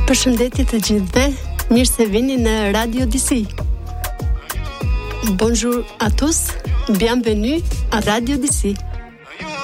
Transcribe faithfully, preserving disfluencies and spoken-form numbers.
Përshëndetje të gjithëve, mirë se vini në Radio D C. Bonjour à tous, bienvenue à Radio D C.